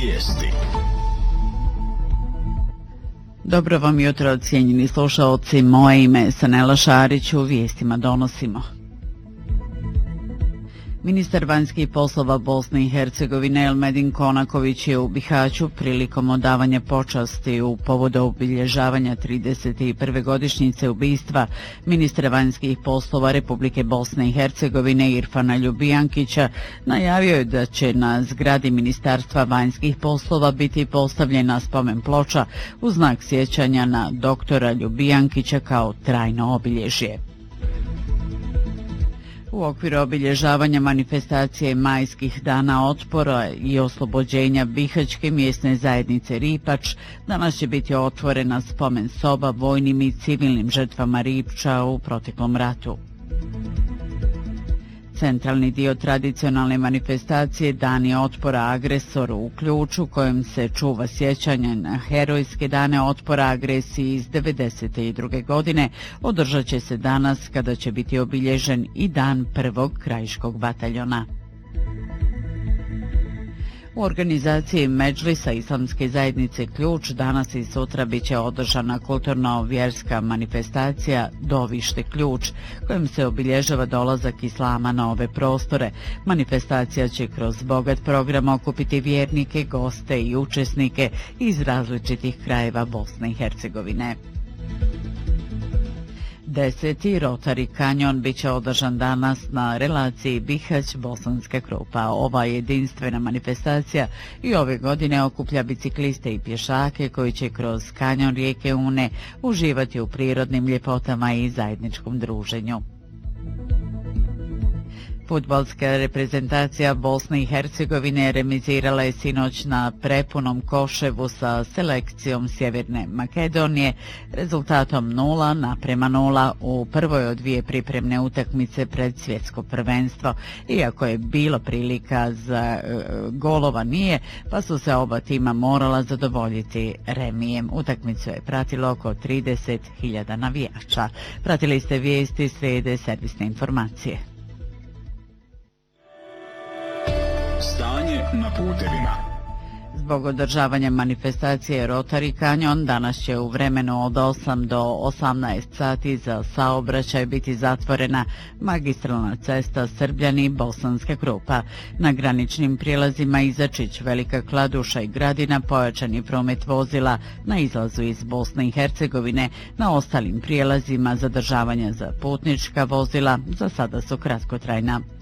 Vijesti. Dobro vam jutro, cijenjeni slušaoci. Moje ime je Sanela Šarić, u vijestima donosimo. Ministar vanjskih poslova Bosne i Hercegovine Elmedin Konaković je u Bihaću prilikom odavanja počasti u povodu obilježavanja 31. godišnjice ubistva ministra vanjskih poslova Republike Bosne i Hercegovine Irfana Ljubijankića najavio je da će na zgradi Ministarstva vanjskih poslova biti postavljena spomen ploča u znak sjećanja na doktora Ljubijankića kao trajno obilježje. U okviru obilježavanja manifestacije Majskih dana otpora i oslobođenja Bihaćke mjesne zajednice Ripač, danas će biti otvorena spomen soba vojnim i civilnim žrtvama Ripča u proteklom ratu. Centralni dio tradicionalne manifestacije Dani otpora agresoru u Ključu, kojem se čuva sjećanje na herojske dane otpora agresiji iz 1992. godine, održat će se danas kada će biti obilježen i dan prvog krajiškog bataljona. U organizaciji Medžlisa Islamske zajednice Ključ danas i sutra biće održana kulturno-vjerska manifestacija Dovište Ključ, kojim se obilježava dolazak islama na ove prostore. Manifestacija će kroz bogat program okupiti vjernike, goste i učesnike iz različitih krajeva Bosne i Hercegovine. 10. Rotary kanjon biće održan danas na relaciji Bihać-Bosanska Krupa. Ova jedinstvena manifestacija i ove godine okuplja bicikliste i pješake koji će kroz kanjon rijeke Une uživati u prirodnim ljepotama i zajedničkom druženju. Fudbalska reprezentacija Bosne i Hercegovine remizirala je sinoć na prepunom Koševu sa selekcijom Sjeverne Makedonije rezultatom 0:0 u prvoj od dvije pripremne utakmice pred svjetsko prvenstvo. Iako je bilo prilika za golova nije, pa su se oba tima morala zadovoljiti remijem. Utakmicu je pratilo oko 30.000 navijača. Pratili ste vijesti, slijede servisne informacije. Stanje na putevima. Zbog održavanja manifestacije Rotary kanjon danas će u vremenu od 8 do 18 sati za saobraćaj biti zatvorena magistralna cesta Srbljani-Bosanska Krupa. Na graničnim prijelazima Izačić, Velika Kladuša i Gradina pojačan je promet vozila na izlazu iz Bosne i Hercegovine. Na ostalim prijelazima zadržavanja za putnička vozila za sada su kratkotrajna.